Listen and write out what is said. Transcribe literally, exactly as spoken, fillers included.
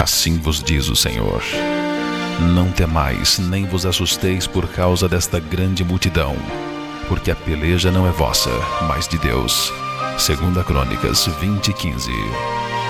Assim vos diz o Senhor: não temais, nem vos assusteis por causa desta grande multidão, porque a peleja não é vossa, mas de Deus. Segunda Crônicas vinte, quinze.